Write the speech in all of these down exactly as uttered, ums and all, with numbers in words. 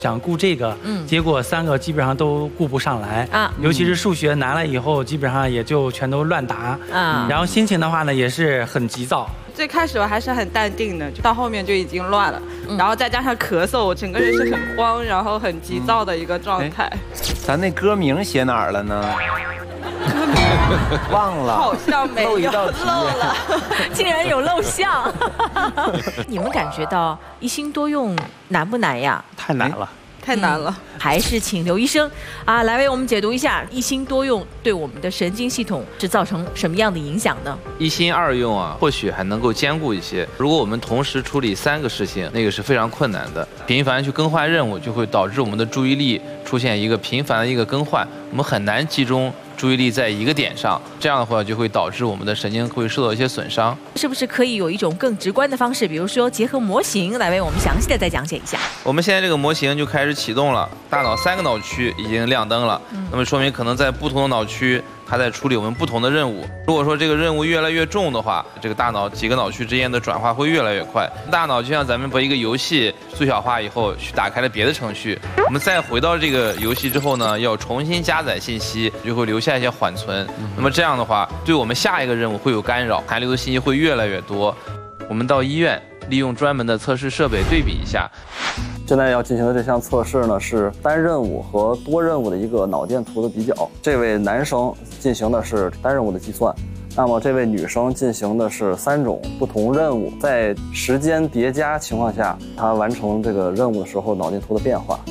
想顾这个，嗯，结果三个基本上都顾不上来啊。尤其是数学难了以后，基本上也就全都乱答啊。然后心情的话呢，也是很急躁。 最开始我还是很淡定的，到后面就已经乱了，嗯、然后再加上咳嗽，我整个人是很慌，然后很急躁的一个状态。嗯、 咱那歌名写哪儿了呢？忘了， 好像没有， 漏了，竟然有漏项。你们感觉到一心多用难不难呀？ 太难了。 太难了、 嗯，还是请刘医生啊来为我们解读一下一心多用对我们的神经系统是造成什么样的影响呢？ 一心二用啊，或许还能够兼顾一些。如果我们同时处理三个事情，那个是非常困难的。频繁去更换任务，就会导致我们的注意力出现一个频繁的一个更换，我们很难集中注意力在一个点上，这样的话就会导致我们的神经会受到一些损伤。 是不是可以有一种更直观的方式，比如说结合模型来为我们详细的再讲解一下？ 我们现在这个模型就开始启动了，大脑三个脑区已经亮灯了，嗯、那么说明可能在不同的脑区，它在处理我们不同的任务。如果说这个任务越来越重的话，这个大脑几个脑区之间的转化会越来越快。大脑就像咱们把一个游戏缩小化以后，去打开了别的程序，我们再回到这个游戏之后呢，要重新加载信息，就会留下一些缓存。那么这样的话，对我们下一个任务会有干扰，残留的信息会越来越多。我们到医院利用专门的测试设备对比一下。 现在要进行的这项测试呢，是单任务和多任务的一个脑电图的比较。这位男生进行的是单任务的计算，那么这位女生进行的是三种不同任务，在时间叠加情况下，她完成这个任务的时候脑电图的变化。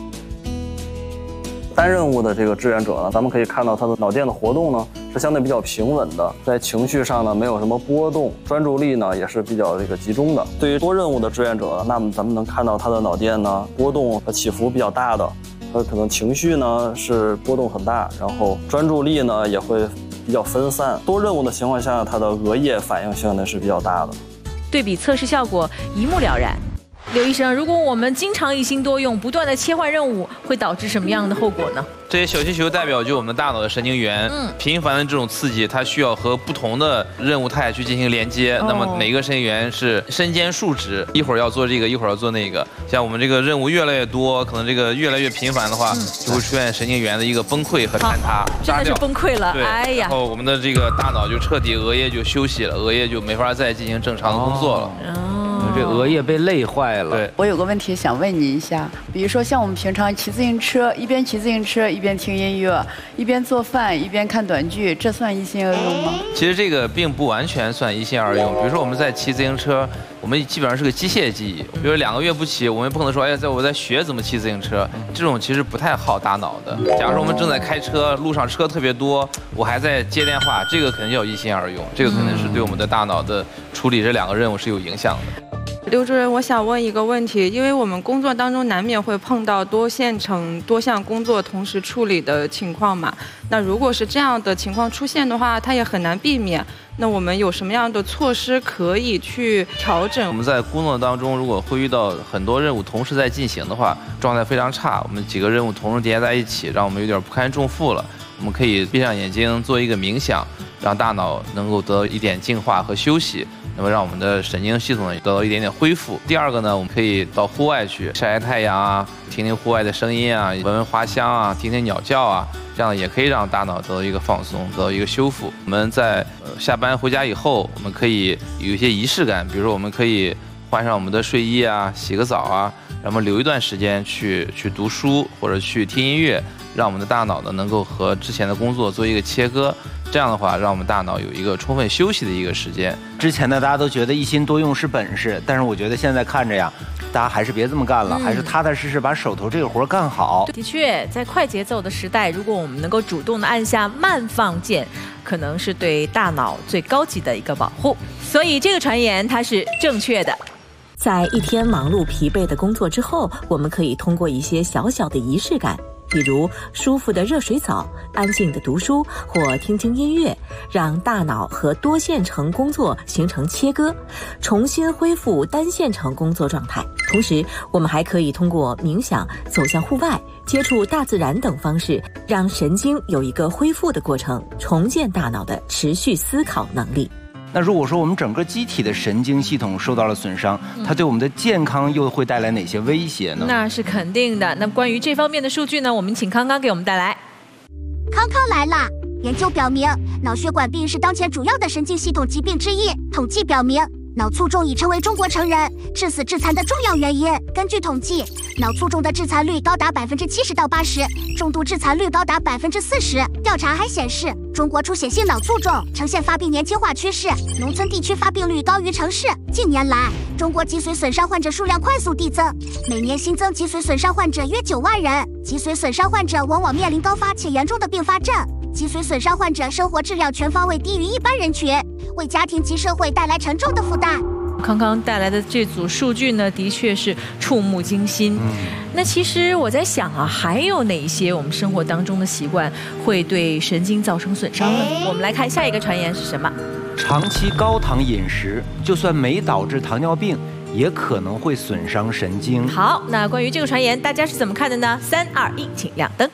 单任务的这个志愿者呢，咱们可以看到他的脑电的活动呢是相对比较平稳的，在情绪上呢没有什么波动，专注力呢也是比较这个集中的。对于多任务的志愿者，那么咱们能看到他的脑电呢波动和起伏比较大的，他可能情绪呢是波动很大，然后专注力呢也会比较分散。多任务的情况下，他的额叶反应性呢是比较大的。 对比测试效果一目了然。刘医生，如果我们经常一心多用，不断的切换任务，会导致什么样的后果呢？ 这些小气球代表就我们大脑的神经元，嗯，频繁的这种刺激，它需要和不同的任务态去进行连接。哦、那么每个神经元是身兼数职，一会儿要做这个，一会儿要做那个。像我们这个任务越来越多，可能这个越来越频繁的话，嗯、就会出现神经元的一个崩溃和坍塌， 真的是崩溃了。 对， 哎呀， 然后我们的这个大脑就彻底额叶就休息了，额叶就没法再进行正常的工作了。 哦这额叶被累坏了。 对， 我有个问题想问你一下，比如说像我们平常骑自行车，一边骑自行车一边听音乐，一边做饭一边看短剧，这算一心二用吗？ 其实这个并不完全算一心二用。比如说我们在骑自行车，我们基本上是个机械记忆。比如两个月不骑，我们不可能说，哎，在我在学怎么骑自行车，这种其实不太耗大脑的。假如说我们正在开车，路上车特别多，我还在接电话，这个肯定叫一心二用，这个肯定是对我们的大脑的处理这两个任务是有影响的。 刘主任，我想问一个问题，因为我们工作当中难免会碰到多线程、多项工作同时处理的情况嘛。那如果是这样的情况出现的话，它也很难避免。那我们有什么样的措施可以去调整？ 我们在工作当中，如果会遇到很多任务同时在进行的话，状态非常差。我们几个任务同时叠在一起，让我们有点不堪重负了。我们可以闭上眼睛做一个冥想，让大脑能够得到一点净化和休息。那么让我们的神经系统得到一点点恢复。第二个呢，我们可以到户外去晒晒太阳啊，听听户外的声音啊，闻闻花香啊，听听鸟叫啊，这样也可以让大脑得到一个放松，得到一个修复。我们在呃下班回家以后，我们可以有一些仪式感，比如说我们可以换上我们的睡衣啊，洗个澡啊，然后留一段时间去去读书或者去听音乐，让我们的大脑呢能够和之前的工作做一个切割。这样的话，让我们大脑有一个充分休息的一个时间。 之前呢，大家都觉得一心多用是本事，但是我觉得现在看着呀，大家还是别这么干了，嗯、还是踏踏实实把手头这个活干好。 的确，在快节奏的时代，如果我们能够主动的按下慢放键，可能是对大脑最高级的一个保护。所以这个传言它是正确的。在一天忙碌疲惫的工作之后，我们可以通过一些小小的仪式感，比如舒服的热水澡、安静的读书或听听音乐，让大脑和多线程工作形成切割，重新恢复单线程工作状态。同时，我们还可以通过冥想、走向户外、接触大自然等方式，让神经有一个恢复的过程，重建大脑的持续思考能力。 那如果说我们整个机体的神经系统受到了损伤，它对我们的健康又会带来哪些威胁呢？ 那是肯定的。那关于这方面的数据呢，我们请康康给我们带来。 康康来啦！研究表明，脑血管病是当前主要的神经系统疾病之一。统计表明，脑卒中已成为中国成人致死致残的重要原因。根据统计，脑卒中的致残率高达百分之七十到八十，重度致残率高达百分之四十。调查还显示，中国出血性脑卒中呈现发病年轻化趋势，农村地区发病率高于城市。近年来，中国脊髓损伤患者数量快速递增，每年新增脊髓损伤患者约九万人。脊髓损伤患者往往面临高发且严重的并发症。脊髓损伤患者生活质量全方位低于一般人群，为家庭及社会带来沉重的负担。 康康带来的这组数据呢，的确是触目惊心。嗯、那其实我在想啊，还有哪一些我们生活当中的习惯会对神经造成损伤呢？我们来看下一个传言是什么？ 长期高糖饮食，就算没导致糖尿病，也可能会损伤神经。 好，那关于这个传言，大家是怎么看的呢？三二一，请亮灯。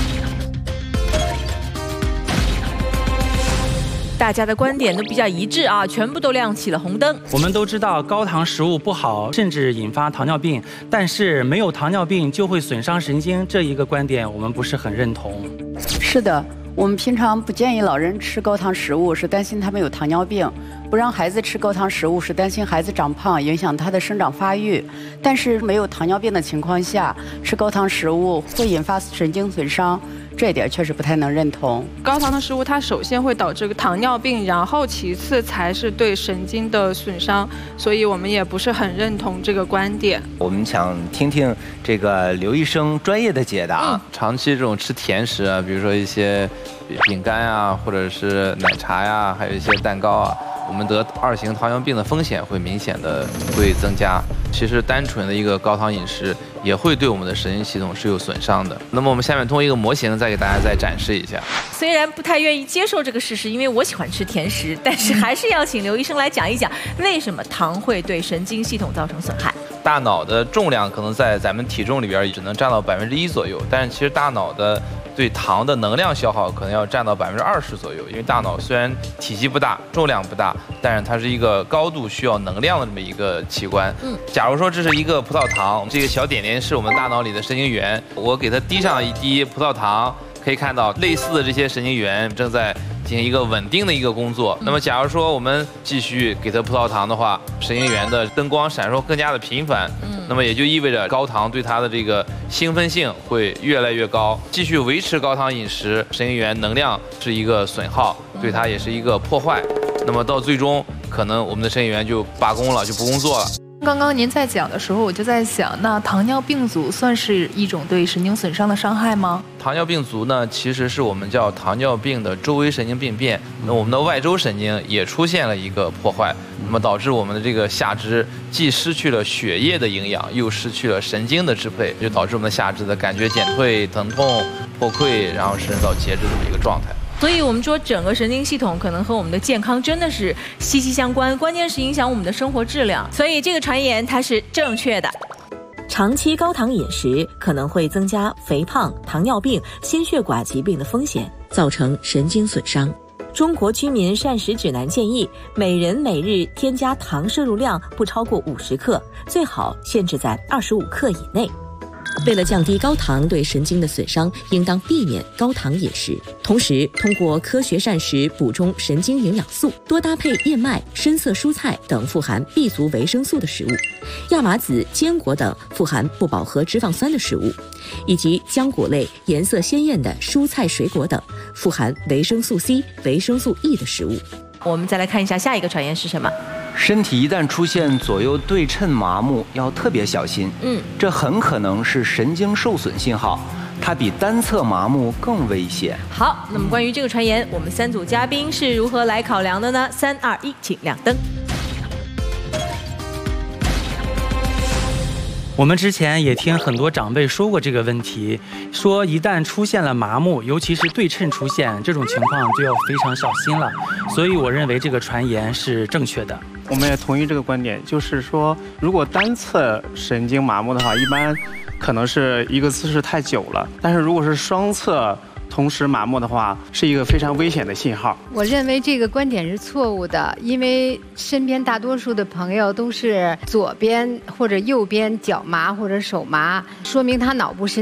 大家的观点都比较一致啊，全部都亮起了红灯。 我们都知道高糖食物不好，甚至引发糖尿病，但是没有糖尿病就会损伤神经，这一个观点我们不是很认同。 是的，我们平常不建议老人吃高糖食物，是担心他们有糖尿病；不让孩子吃高糖食物，是担心孩子长胖，影响他的生长发育。但是没有糖尿病的情况下，吃高糖食物会引发神经损伤。这一点确实不太能认同。 高糖的食物它首先会导致糖尿病，然后其次才是对神经的损伤，所以我们也不是很认同这个观点。 我们想听听这个刘医生专业的解答。 嗯、长期这种吃甜食啊，比如说一些饼干啊，或者是奶茶呀、啊，还有一些蛋糕啊，我们得二型糖尿病的风险会明显的会增加。其实单纯的一个高糖饮食也会对我们的神经系统是有损伤的。那么我们下面通过一个模型再给大家再展示一下。 虽然不太愿意接受这个事实，因为我喜欢吃甜食，但是还是要请刘医生来讲一讲为什么糖会对神经系统造成损害。 大脑的重量可能在咱们体重里边只能占到百分之一左右，但是其实大脑的对糖的能量消耗可能要占到百分之二十左右。因为大脑虽然体积不大，重量不大，但是它是一个高度需要能量的这么一个器官。嗯，假如说这是一个葡萄糖，这个小点点是我们大脑里的神经元，我给它滴上一滴葡萄糖，可以看到类似的这些神经元正在进行一个稳定的一个工作。那么假如说我们继续给它葡萄糖的话，神经元的灯光闪烁更加的频繁，那么也就意味着高糖对它的这个兴奋性会越来越高。继续维持高糖饮食，神经元能量是一个损耗，对它也是一个破坏。那么到最终，可能我们的神经元就罢工了，就不工作了。 刚刚您在讲的时候，我就在想，那糖尿病足算是一种对神经损伤的伤害吗？ 糖尿病足呢，其实是我们叫糖尿病的周围神经病变。那我们的外周神经也出现了一个破坏，那么导致我们的这个下肢既失去了血液的营养，又失去了神经的支配，就导致我们的下肢的感觉减退、疼痛、破溃，然后甚至到截肢这么一个状态。 所以我们说整个神经系统可能和我们的健康真的是息息相关，关键是影响我们的生活质量。所以这个传言它是正确的。 长期高糖饮食可能会增加肥胖、糖尿病、心血管疾病的风险，造成神经损伤。中国居民膳食指南建议，每人每日添加糖摄入量不超过五十克，最好限制在二十五克以内。为了降低高糖对神经的损伤，应当避免高糖饮食，同时通过科学膳食补充神经营养素，多搭配燕麦、深色蔬菜等富含 B 族维生素的食物，亚麻籽、坚果等富含不饱和脂肪酸的食物，以及浆果类、颜色鲜艳的蔬菜水果等富含维生素 C、维生素 E 的食物。 我们再来看一下下一个传言是什么。 身体一旦出现左右对称麻木，要特别小心。嗯，这很可能是神经受损信号，它比单侧麻木更危险。 好，那么关于这个传言，我们三组嘉宾是如何来考量的呢？三二一，请亮灯。 我们之前也听很多长辈说过这个问题，说一旦出现了麻木，尤其是对称出现这种情况，就要非常小心了。所以我认为这个传言是正确的。 我们也同意这个观点，就是说，如果单侧神经麻木的话，一般可能是一个姿势太久了；但是如果是双侧同时麻木的话，是一个非常危险的信号。 我认为这个观点是错误的，因为身边大多数的朋友都是左边或者右边脚麻或者手麻，说明他脑部神